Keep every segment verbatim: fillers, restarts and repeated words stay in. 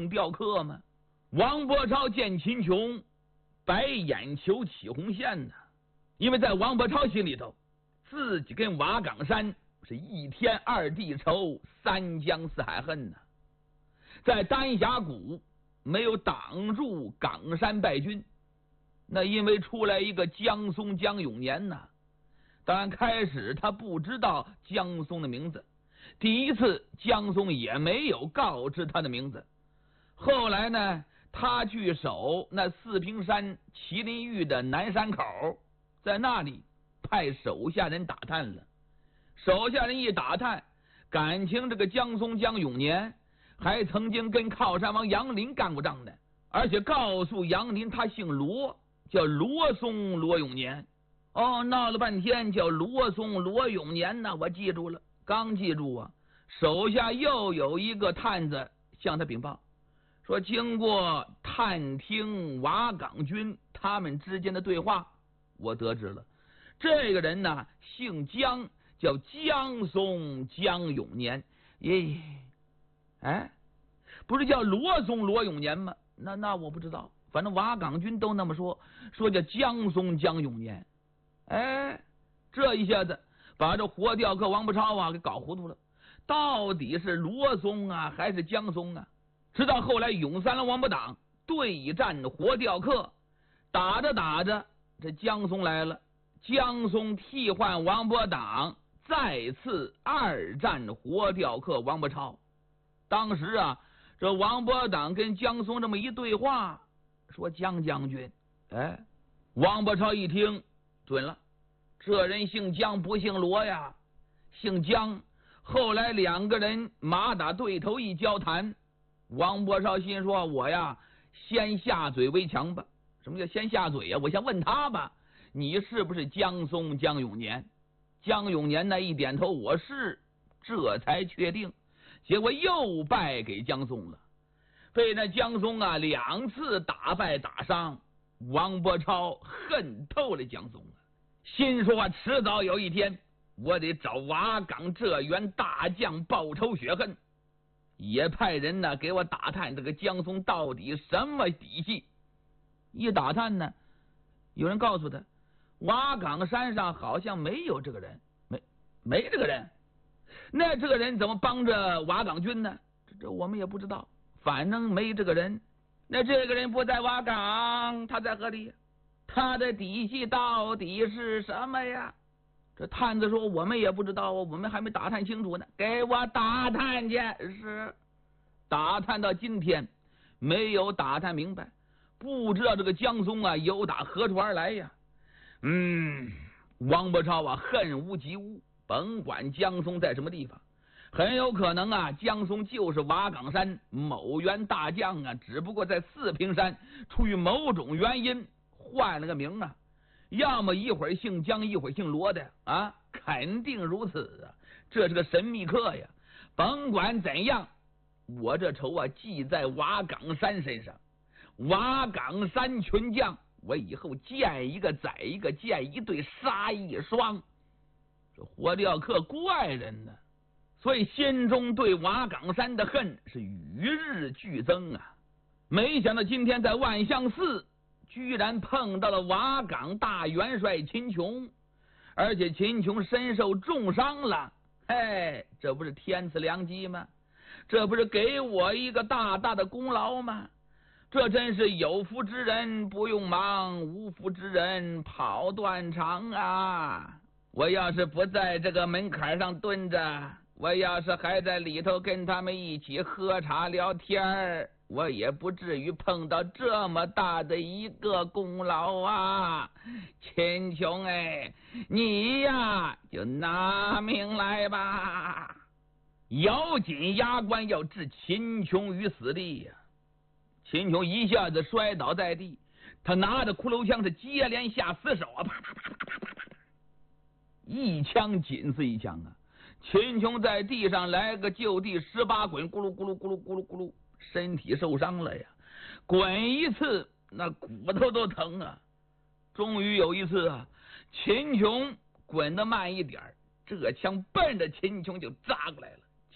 上雕刻吗？王伯超见秦琼，白眼球起红线呢，因为在王伯超心里头，自己跟瓦岗山是一天二地仇，三江四海恨呢。在丹霞谷没有挡住岗山败军，那因为出来一个江松江永年呐。当然开始他不知道江松的名字，第一次江松也没有告知他的名字。后来呢，他去守那四平山麒麟峪的南山口，在那里派手下人打探了。手下人一打探，感情这个江松江永年还曾经跟靠山王杨林干过仗呢，而且告诉杨林他姓罗，叫罗松罗永年。哦，闹了半天叫罗松罗永年呢，我记住了。刚记住啊，手下又有一个探子向他禀报说，经过探听瓦岗军他们之间的对话，我得知了这个人呢姓江，叫江松江永年。耶，哎，不是叫罗松罗永年吗？那那我不知道，反正瓦岗军都那么说，说叫江松江永年。哎，这一下子把这活雕刻王伯超啊给搞糊涂了，到底是罗松啊还是江松啊？直到后来永三郎王八党对战活雕刻，打着打着，这江松来了，江松替换王八党，再次二战活雕刻王伯超。当时啊，这王八党跟江松这么一对话，说江将军，哎，王伯超一听准了，这人姓江不姓罗呀，姓江。后来两个人马打对头一交谈，王伯超心说，我呀先下嘴为强吧。什么叫先下嘴呀？我先问他吧，你是不是江松江永年？江永年呢一点头，我是，这才确定。结果又败给江松了，被那江松啊两次打败打伤。王伯超恨透了江松啊，心说迟早有一天我得找瓦岗这员大将报仇雪恨。也派人呢给我打探这个江松到底什么底细。一打探呢，有人告诉他，瓦岗山上好像没有这个人，没没这个人。那这个人怎么帮着瓦岗军呢？这这我们也不知道，反正没这个人。那这个人不在瓦岗，他在何里？他的底细到底是什么呀？这探子说，我们也不知道啊，我们还没打探清楚呢。给我打探去。是，打探到今天没有打探明白，不知道这个江松啊由打何处而来呀。嗯，王伯超啊恨无及无，甭管江松在什么地方，很有可能啊江松就是瓦岗山某员大将啊，只不过在四平山出于某种原因换了个名啊，要么一会儿姓江一会儿姓罗的啊，肯定如此啊，这是个神秘客呀。甭管怎样，我这仇啊记在瓦岗山身上，瓦岗山群将我以后见一个宰一个，见一对杀一双。这活雕刻怪人呢，所以心中对瓦岗山的恨是与日俱增啊。没想到今天在万象寺居然碰到了瓦岗大元帅秦琼，而且秦琼身受重伤了。哎，这不是天赐良机吗？这不是给我一个大大的功劳吗？这真是有福之人不用忙，无福之人跑断肠啊！我要是不在这个门槛上蹲着，我要是还在里头跟他们一起喝茶聊天，我也不至于碰到这么大的一个功劳啊！秦琼哎，你呀就拿命来吧！咬紧牙关要置秦琼于死地呀！秦琼一下子摔倒在地，他拿着骷髅枪是接连下死手啊，啪啪啪啪啪啪啪，一枪紧似一枪啊！秦琼在地上来个就地十八滚，咕噜咕噜咕噜咕噜咕噜，身体受伤了呀，滚一次那骨头都疼啊！终于有一次啊，秦琼滚得慢一点，这枪奔着秦琼就扎过来了。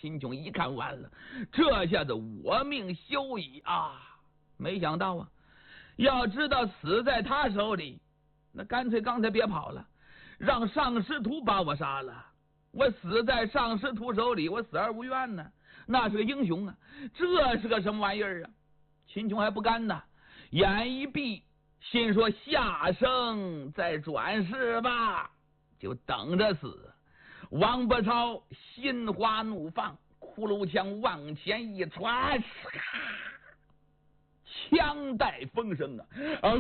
秦琼一看完了，这下子我命休矣啊！没想到啊，要知道死在他手里，那干脆刚才别跑了，让上师徒把我杀了。我死在上师徒手里，我死而无怨呢，那是个英雄啊！这是个什么玩意儿啊？秦琼还不甘呢，眼一闭，心说下生再转世吧，就等着死。王伯超心花怒放，骷髅枪往前一传，枪带风声啊！啊！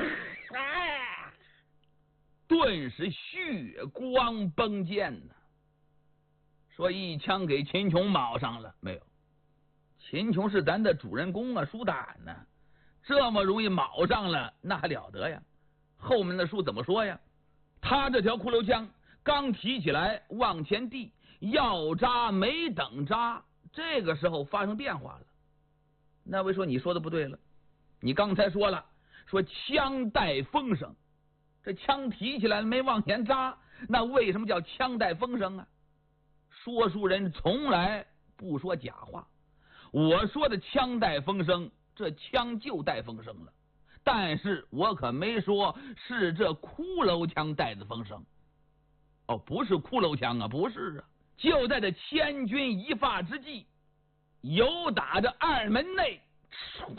顿时血光崩溅呢。说一枪给秦琼卯上了没有？秦琼是咱的主人公啊，舒胆呢，这么容易卯上了，那还了得呀？后面的书怎么说呀？他这条骷髅枪刚提起来往前递，要扎没等扎，这个时候发生变化了。那位说你说的不对了，你刚才说了，说枪带风声，这枪提起来没往前扎，那为什么叫枪带风声啊？说书人从来不说假话，我说的枪带风声，这枪就带风声了，但是我可没说是这骷髅枪带的风声。哦，不是骷髅枪啊，不是啊！就在这千钧一发之际，有打着二门内，唰，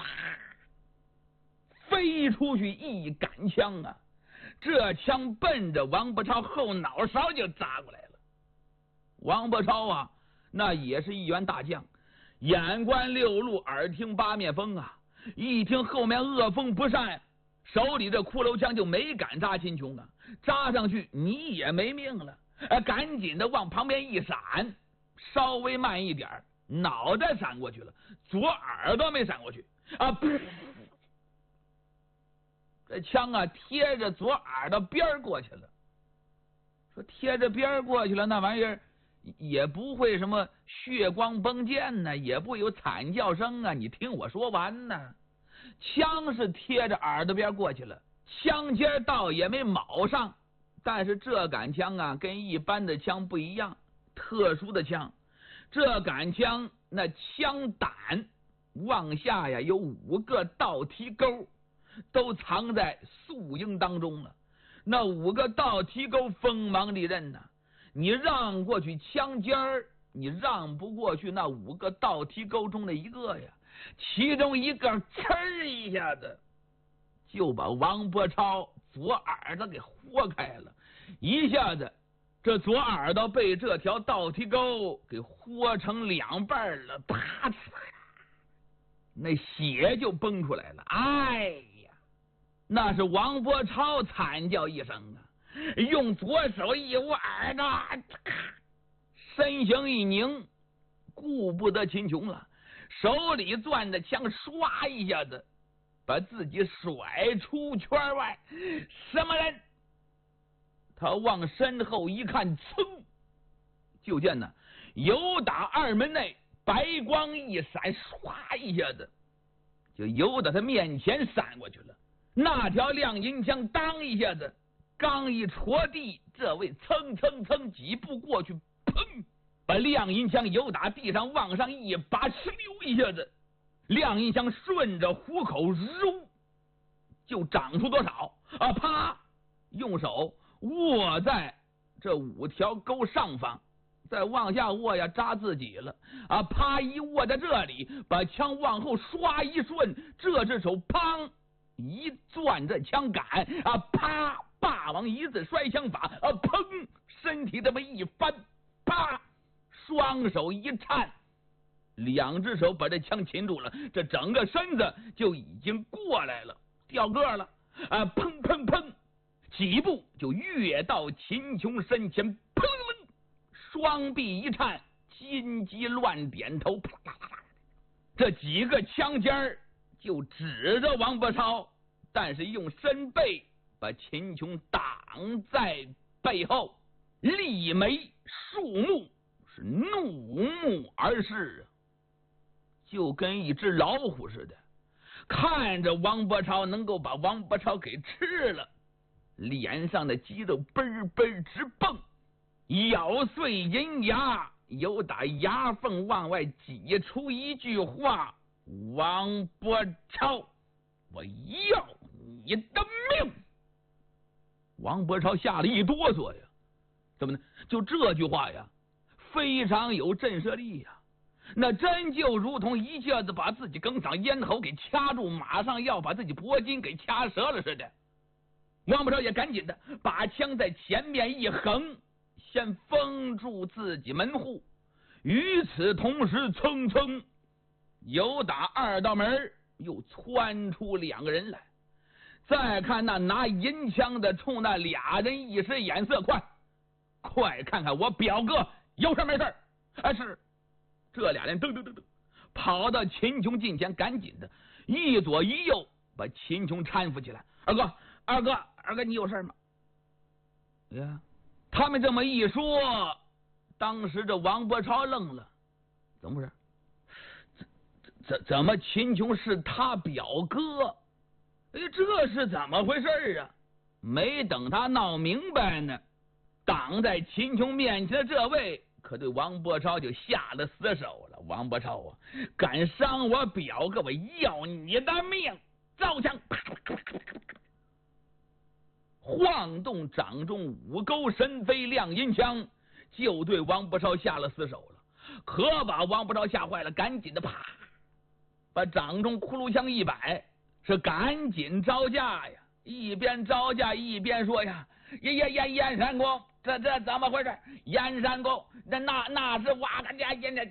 飞出去一杆枪啊！这枪奔着王伯超后脑勺就扎过来了。王伯超啊，那也是一员大将，眼观六路，耳听八面风啊！一听后面恶风不善，手里这骷髅枪就没敢扎秦琼啊，扎上去你也没命了，哎，赶紧的往旁边一闪，稍微慢一点，脑袋闪过去了，左耳朵没闪过去啊！这枪啊贴着左耳朵边过去了。说贴着边过去了，那玩意儿也不会什么血光崩溅呢，也不会有惨叫声啊！你听我说完呢。枪是贴着耳朵边过去了，枪尖倒也没卯上，但是这杆枪啊跟一般的枪不一样，特殊的枪。这杆枪那枪胆往下呀有五个倒提钩，都藏在素缨当中了。那五个倒提钩锋芒利刃呢，你让过去枪尖儿，你让不过去那五个倒提钩中的一个呀。其中一个呲一下子就把王伯超左耳朵给豁开了，一下子这左耳朵被这条倒提钩给豁成两半了，啪！那血就崩出来了。哎呀，那是王伯超惨叫一声啊，用左手一捂耳朵，身形一拧，顾不得秦琼了，手里攥着枪，唰一下子把自己甩出圈外。什么人？他往身后一看，噌，就见呢由打二门内白光一闪，唰一下子就由到他面前闪过去了。那条亮银枪当一下子刚一戳地，这位蹭蹭蹭几步过去，砰，把亮银枪由打地上往上一拔，哧溜一下子，亮银枪顺着虎口揉就长出多少啊？啪，用手握在这五条钩上方，再往下握呀，扎自己了啊！啪一握在这里，把枪往后刷一顺，这只手砰一攥这枪杆啊，啪，霸王一字摔枪法啊，砰，身体这么一翻，啪，双手一颤，两只手把这枪擒住了，这整个身子就已经过来了，掉个了啊，砰砰砰，几步就跃到秦琼身前，砰，双臂一颤，金鸡乱点头，啪啪啪啪，这几个枪尖儿就指着王伯超，但是用身背把秦琼挡在背后，立眉竖目，是怒目而视，就跟一只老虎似的，看着王伯超能够把王伯超给吃了，脸上的肌肉嘣嘣直蹦，咬碎银牙， 有打牙缝往外挤出一句话：“王伯超，我要你的命！”王伯超吓了一哆嗦呀，怎么呢？就这句话呀，非常有震慑力呀，那真就如同一下子把自己哽嗓咽喉给掐住，马上要把自己脖筋给掐折了似的。王伯超也赶紧的把枪在前面一横，先封住自己门户。与此同时，蹭蹭有打二道门又窜出两个人来。再看那拿银枪的冲那俩人一使眼色，快快看看我表哥有事没事？啊，是。这俩人噔噔噔噔跑到秦琼近前，赶紧的一左一右把秦琼搀扶起来。二哥，二哥，二哥，你有事吗？呀，他们这么一说，当时这王伯超愣了，怎么回事？怎怎怎么秦琼是他表哥？哎，这是怎么回事啊？没等他闹明白呢，挡在秦琼面前的这位可对王伯超就下了死手了。王伯超啊，敢伤我表哥，我要你的命！造枪，晃动掌中五钩神飞亮银枪，就对王伯超下了死手了。可把王伯超吓坏了，赶紧的啪，把掌中骷髅枪一摆，是赶紧招架呀！一边招架一边说呀：“燕燕燕燕山公，这这怎么回事？燕山公，那那那是挖个家燕的。”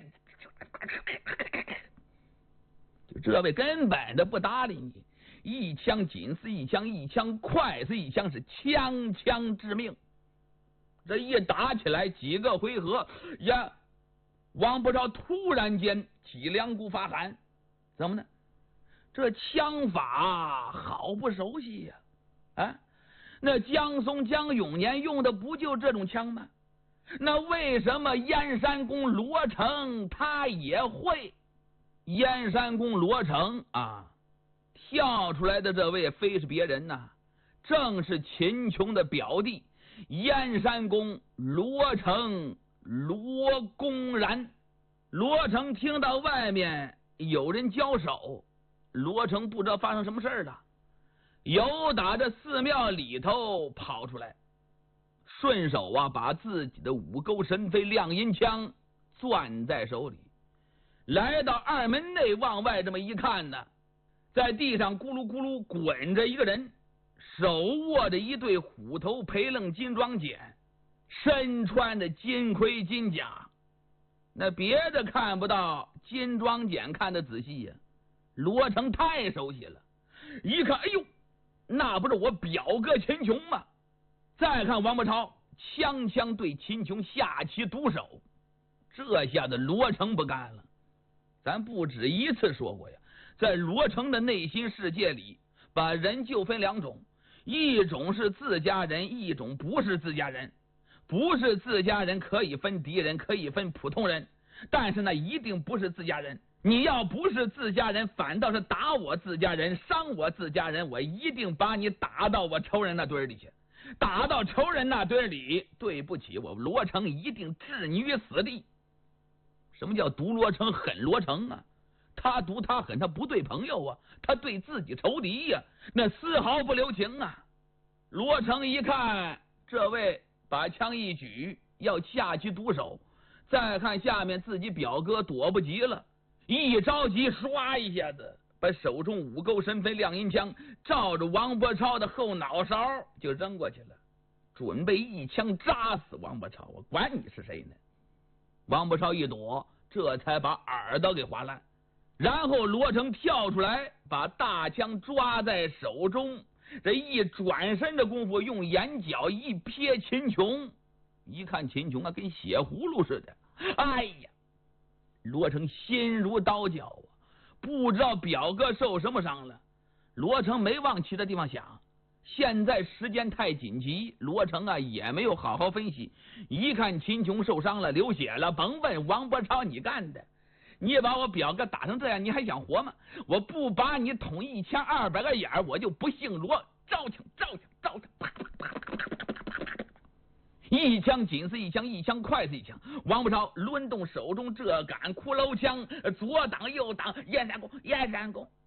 就这位根本的不搭理你，一枪紧似一枪，一枪快似一枪，是枪枪致命。这一打起来几个回合呀，王伯超突然间脊梁骨发寒，怎么呢？这枪法好不熟悉呀！啊，那江松江永年用的不就这种枪吗？那为什么燕山公罗成他也会？燕山公罗成啊，跳出来的这位非是别人呐、啊，正是秦琼的表弟燕山公罗成罗公然。罗成听到外面有人交手，罗成不知道发生什么事儿了，由打这寺庙里头跑出来，顺手啊把自己的五钩神飞亮银枪攥在手里，来到二门内，往外这么一看呢，在地上咕噜咕噜滚着一个人，手握着一对虎头培楞金装锏，身穿的金盔金甲。那别的看不到，金装锏看得仔细呀、啊，罗成太熟悉了，一看，哎呦，那不是我表哥秦琼吗？再看王伯超，枪枪对秦琼下其毒手，这下子罗成不干了。咱不止一次说过呀，在罗成的内心世界里，把人就分两种，一种是自家人，一种不是自家人。不是自家人可以分敌人，可以分普通人，但是那一定不是自家人。你要不是自家人，反倒是打我自家人，伤我自家人，我一定把你打到我仇人那堆里去。打到仇人那堆里，对不起，我罗成一定置你于死地。什么叫毒罗成狠罗成啊？他毒他狠，他不对朋友啊，他对自己仇敌呀、啊，那丝毫不留情啊。罗成一看这位把枪一举，要下其毒手，再看下面自己表哥躲不及了，一着急，唰一下子把手中五钩神飞亮银枪照着王伯超的后脑勺就扔过去了，准备一枪扎死王伯超。我管你是谁呢？王伯超一躲，这才把耳朵给划烂。然后罗成跳出来，把大枪抓在手中，这一转身的功夫，用眼角一瞥秦琼，一看秦琼啊，跟血葫芦似的。哎呀，罗成心如刀绞啊，不知道表哥受什么伤了。罗成没往其他地方想，现在时间太紧急，罗成啊也没有好好分析。一看秦琼受伤了，流血了，甭问王伯超你干的。你把我表哥打成这样，你还想活吗？我不把你捅一枪二百个眼，我就不姓罗。招枪，招枪，招枪，啪啪啪啪啪啪啪啪， 一枪紧似一枪，一枪快似一枪。王不超抡动手中这杆骷髅枪，左挡右挡，燕山公，燕山公，